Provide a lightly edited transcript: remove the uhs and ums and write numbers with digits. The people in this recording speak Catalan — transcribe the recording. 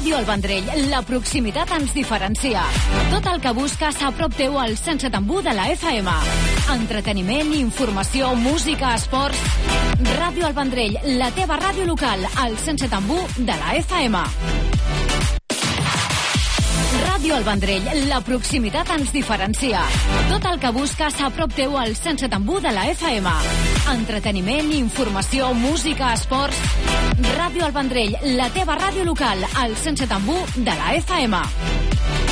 Ràdio El Vendrell, la proximitat ens diferencia. Tot el que busques a prop teu al 107.1 de la FM. Entreteniment, informació, música, esports... Ràdio El Vendrell, la teva ràdio local, al 107.1 de la FM. Ràdio El Vendrell, la proximitat ens diferencia. Tot el que busques a prop teu al 107.1 de la FM. Entreteniment, informació, música, esports... Ràdio El Vendrell, la teva ràdio local, al 107.1 de la FM.